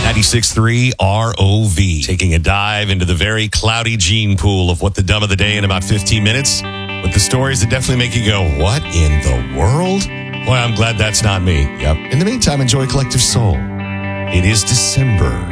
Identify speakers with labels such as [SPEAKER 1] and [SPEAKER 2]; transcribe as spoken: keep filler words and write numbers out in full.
[SPEAKER 1] ninety-six point three R O V. Taking a dive into the very cloudy gene pool of what the dumb of the day in about fifteen minutes. With the stories that definitely make you go, what in the world? Boy, I'm glad that's not me. Yep. In the meantime, enjoy Collective Soul. It is December.